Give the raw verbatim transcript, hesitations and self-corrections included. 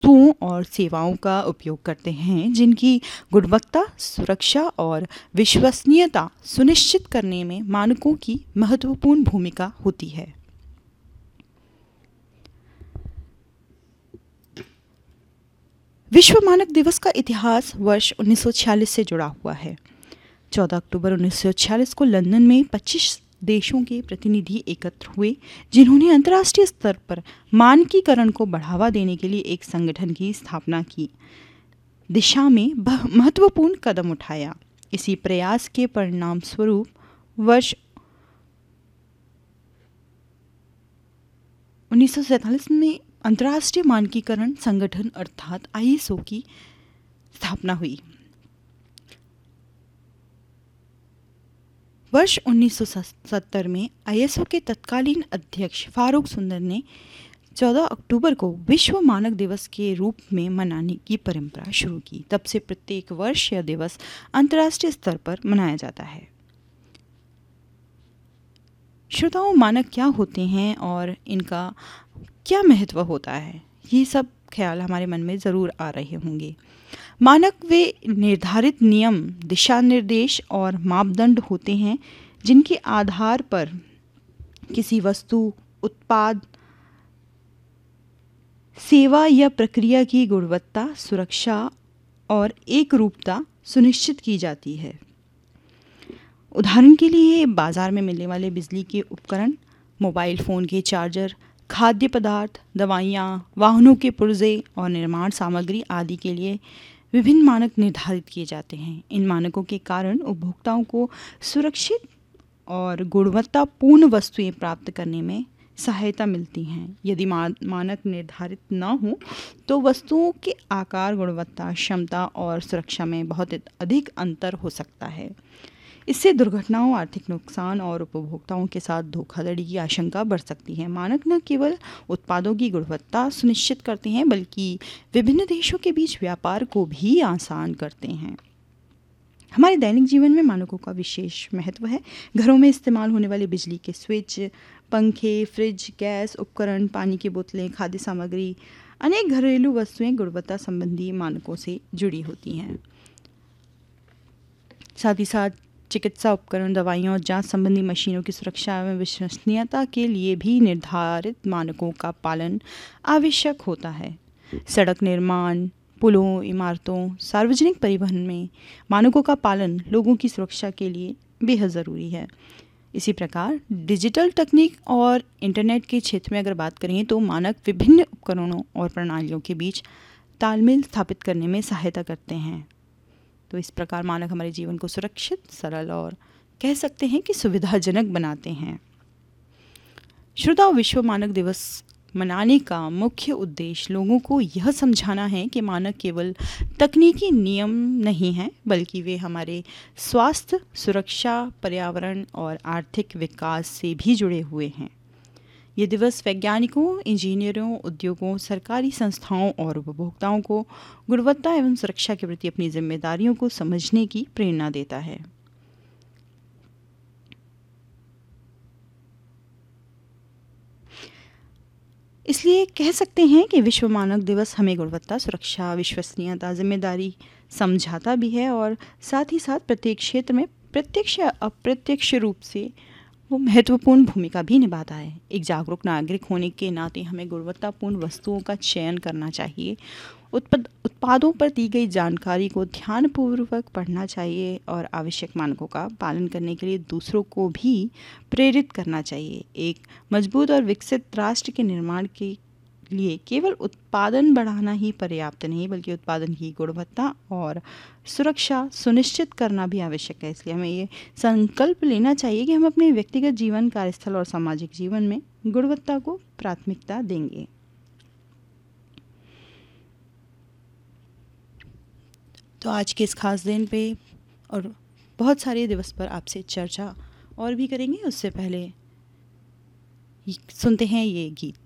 वस्तुओं और सेवाओं का उपयोग करते हैं जिनकी गुणवत्ता, सुरक्षा और विश्वसनीयता सुनिश्चित करने में मानकों की महत्वपूर्ण भूमिका होती है। विश्व मानक दिवस का इतिहास वर्ष उन्नीस सौ छियालीस से जुड़ा हुआ है। चौदह अक्टूबर उन्नीस सौ छियालीस को लंदन में पच्चीस देशों के प्रतिनिधि एकत्र हुए जिन्होंने अंतर्राष्ट्रीय स्तर पर मानकीकरण को बढ़ावा देने के लिए एक संगठन की स्थापना की दिशा में महत्वपूर्ण कदम उठाया। इसी प्रयास के परिणाम स्वरूप वर्ष उन्नीस सौ सैंतालीस में अंतर्राष्ट्रीय मानकीकरण संगठन अर्थात आई एस ओ की स्थापना हुई। वर्ष उन्नीस सौ सत्तर में आई एस ओ के तत्कालीन अध्यक्ष फारूक सुंदर ने चौदह अक्टूबर को विश्व मानक दिवस के रूप में मनाने की परंपरा शुरू की। तब से प्रत्येक वर्ष यह दिवस अंतर्राष्ट्रीय स्तर पर मनाया जाता है। श्रोताओं, मानक क्या होते हैं और इनका क्या महत्व होता है, ये सब ख्याल हमारे मन में ज़रूर आ रहे होंगे। मानक वे निर्धारित नियम, दिशा निर्देश और मापदंड होते हैं जिनके आधार पर किसी वस्तु, उत्पाद, सेवा या प्रक्रिया की गुणवत्ता, सुरक्षा और एकरूपता सुनिश्चित की जाती है। उदाहरण के लिए बाजार में मिलने वाले बिजली के उपकरण, मोबाइल फ़ोन के चार्जर, खाद्य पदार्थ, दवाइयाँ, वाहनों के पुर्जे और निर्माण सामग्री आदि के लिए विभिन्न मानक निर्धारित किए जाते हैं। इन मानकों के कारण उपभोक्ताओं को सुरक्षित और गुणवत्तापूर्ण वस्तुएं प्राप्त करने में सहायता मिलती हैं। यदि मानक निर्धारित न हो तो वस्तुओं के आकार, गुणवत्ता, क्षमता और सुरक्षा में बहुत अधिक अंतर हो सकता है। इससे दुर्घटनाओं, आर्थिक नुकसान और उपभोक्ताओं के साथ धोखाधड़ी की आशंका बढ़ सकती है। मानक न केवल उत्पादों की गुणवत्ता सुनिश्चित करते हैं बल्कि विभिन्न देशों के बीच व्यापार को भी आसान करते हैं। हमारे दैनिक जीवन में मानकों का विशेष महत्व है। घरों में इस्तेमाल होने वाले बिजली के स्विच, पंखे, फ्रिज, गैस उपकरण, पानी की बोतलें, खाद्य सामग्री, अनेक घरेलू वस्तुएं गुणवत्ता संबंधी मानकों से जुड़ी होती हैं। साथ ही साथ चिकित्सा उपकरण, दवाइयों और जांच संबंधी मशीनों की सुरक्षा एवं विश्वसनीयता के लिए भी निर्धारित मानकों का पालन आवश्यक होता है। सड़क निर्माण, पुलों, इमारतों, सार्वजनिक परिवहन में मानकों का पालन लोगों की सुरक्षा के लिए बेहद ज़रूरी है। इसी प्रकार डिजिटल तकनीक और इंटरनेट के क्षेत्र में अगर बात करें तो मानक विभिन्न उपकरणों और प्रणालियों के बीच तालमेल स्थापित करने में सहायता करते हैं। तो इस प्रकार मानक हमारे जीवन को सुरक्षित, सरल और कह सकते हैं कि सुविधाजनक बनाते हैं। श्रोताओं, विश्व मानक दिवस मनाने का मुख्य उद्देश्य लोगों को यह समझाना है कि मानक केवल तकनीकी नियम नहीं हैं बल्कि वे हमारे स्वास्थ्य, सुरक्षा, पर्यावरण और आर्थिक विकास से भी जुड़े हुए हैं। ये दिवस वैज्ञानिकों, इंजीनियरों, उद्योगों, सरकारी संस्थाओं और उपभोक्ताओं को गुणवत्ता एवं सुरक्षा के प्रति अपनी जिम्मेदारियों को समझने की प्रेरणा देता है। इसलिए कह सकते हैं कि विश्व मानक दिवस हमें गुणवत्ता, सुरक्षा, विश्वसनीयता, जिम्मेदारी समझाता भी है और साथ ही साथ प्रत्येक क्षेत्र में प्रत्यक्ष या अप्रत्यक्ष रूप से वो महत्वपूर्ण भूमिका भी निभाता है। एक जागरूक नागरिक होने के नाते हमें गुणवत्तापूर्ण वस्तुओं का चयन करना चाहिए, उत्पाद उत्पादों पर दी गई जानकारी को ध्यानपूर्वक पढ़ना चाहिए और आवश्यक मानकों का पालन करने के लिए दूसरों को भी प्रेरित करना चाहिए। एक मजबूत और विकसित राष्ट्र के निर्माण के लिए केवल उत्पादन बढ़ाना ही पर्याप्त नहीं बल्कि उत्पादन की गुणवत्ता और सुरक्षा सुनिश्चित करना भी आवश्यक है। इसलिए हमें ये संकल्प लेना चाहिए कि हम अपने व्यक्तिगत जीवन, कार्यस्थल और सामाजिक जीवन में गुणवत्ता को प्राथमिकता देंगे। तो आज के इस खास दिन पे और बहुत सारे दिवस पर आपसे चर्चा और भी करेंगे। उससे पहले सुनते हैं ये गीत।